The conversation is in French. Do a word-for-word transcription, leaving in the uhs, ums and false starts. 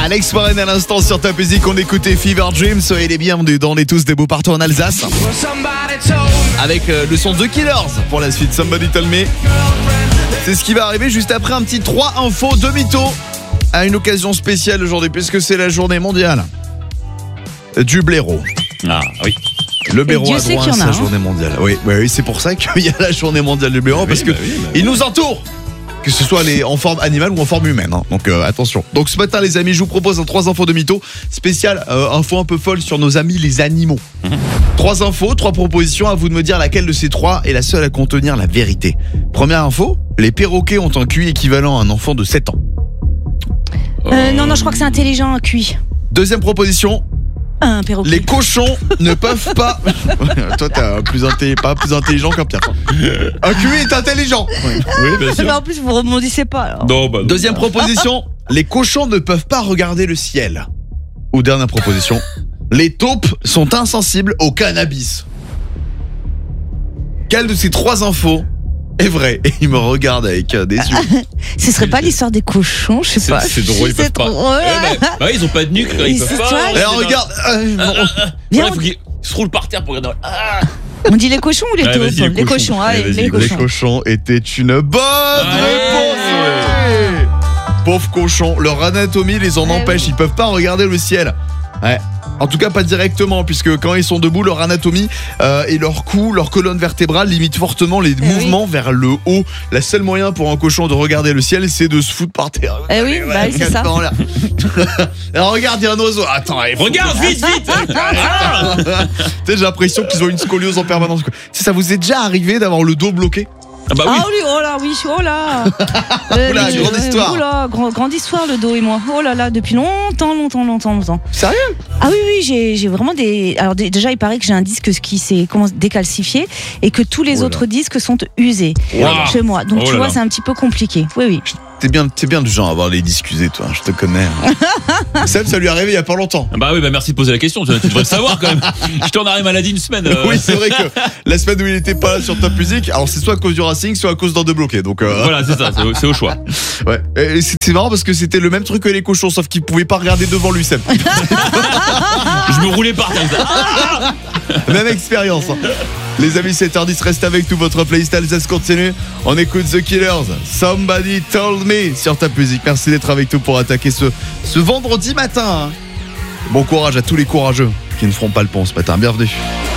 Alex Warren à l'instant sur ta musique, on écoutait Fever Dream, soyez les bienvenus dans On est tous des beaux partout en Alsace. Avec euh, le son The Killers pour la suite, Somebody Tell Me. C'est ce qui va arriver juste après un petit trois infos de mytho à une occasion spéciale aujourd'hui puisque c'est la journée mondiale du blaireau. Ah oui. Le blaireau a sait droit qu'il à y en a, sa hein. journée mondiale. Oui, oui, oui, c'est pour ça qu'il y a la journée mondiale du blaireau, parce oui, que bah oui, bah il nous entoure, que ce soit les, en forme animale ou en forme humaine. Hein. Donc euh, attention. Donc ce matin, les amis, je vous propose un trois infos de mytho spécial, euh, info un peu folle sur nos amis les animaux. Mmh. Trois infos, trois propositions. À vous de me dire laquelle de ces trois est la seule à contenir la vérité. Première info, les perroquets ont un Q I équivalent à un enfant de sept ans. Euh, non, non, je crois que c'est intelligent, un Q I. Deuxième proposition. Un perroquet. Les cochons ne peuvent pas. Toi, t'es plus intelli... pas plus intelligent qu'un Pierre. Un Q I est intelligent. Oui, bien sûr. Mais en plus, vous rebondissez pas. Alors. Non, bah non. Deuxième proposition. Les cochons ne peuvent pas regarder le ciel. Ou dernière proposition. Les taupes sont insensibles au cannabis. Quelle de ces trois infos est vraie? Et il me regarde avec euh, des yeux. Ce serait pas l'histoire des cochons, je sais C'est, pas. c'est drôle, ils peuvent pas. trop- ouais. Eh ben, bah, ils ont pas de nuque, ils Ils peuvent se pas. soignent. Et regarde. euh, Ah, ah, ah. Viens, Voilà, on- faut qu'ils se roulent par terre pour regarder. Ah. On dit les cochons ou les Ouais, taupes? vas-y, les Les cochons. cochons, allez, Allez, vas-y, les les cochons. Les cochons étaient une bonne Ouais. réponse. Ouais. Pauvres cochons, leur anatomie les en Ah empêche, oui. ils peuvent pas regarder le ciel. Ouais. En tout cas pas directement, puisque quand ils sont debout, leur anatomie euh, et leur cou, leur colonne vertébrale limitent fortement les Eh mouvements vers le haut. La seule moyen pour un cochon de regarder le ciel, c'est de se foutre par terre. Eh oui, bah oui, c'est ça. Attends, là. Alors regarde, il y a un oiseau. Attends, allez, faut- Regarde, vite, vite. Ah. Tu sais, j'ai l'impression qu'ils ont une scoliose en permanence. Tu sais, ça vous est déjà arrivé d'avoir le dos bloqué? Ah bah oui. Ah oui, oh là, oui, oh là. Euh, Oula, grande histoire. Oh là, grand- grande histoire le dos et moi. Oh là là, depuis longtemps, longtemps, longtemps, longtemps. Sérieux? Ah oui, oui, j'ai, j'ai vraiment des. Alors dé- déjà, il paraît que j'ai un disque qui s'est comment, décalcifié et que tous les Oh là. autres disques sont usés Wow. chez moi. Donc Oh tu là vois, là. c'est un petit peu compliqué. Oui, oui. T'es bien, t'es bien du genre à avoir les disques usés, toi, je te connais. Seb, ça lui est arrivé il y a pas longtemps. Bah oui, bah merci de poser la question. Tu tu devrais le savoir quand même. J'étais en arrêt maladie une semaine. euh. Oui, c'est vrai que la semaine où il était pas là sur Top Music, alors c'est soit à cause du Racing, soit à cause d'un deux bloqués. Donc euh, Voilà, c'est ça, c'est au, c'est au choix. ouais. Et c'est c'est marrant parce que c'était le même truc que les cochons, sauf qu'il pouvait pas regarder devant lui, Seb. Je me roulais par terre. Ah. Même expérience. Hein. Les amis, sept heures dix, restez avec nous, votre playlist Alsace continue. On écoute The Killers, Somebody Told Me sur Top Music. Merci d'être avec nous pour attaquer ce, ce vendredi matin. Hein. Bon courage à tous les courageux qui ne feront pas le pont ce matin. Bienvenue.